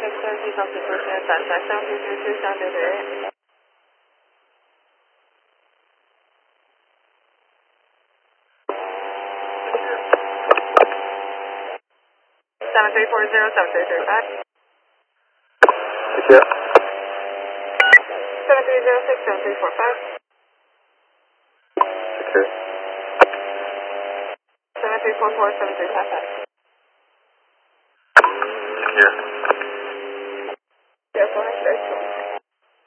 7340, 7335. Thank you. 7306, 7345. Thank you. 7344, 7355.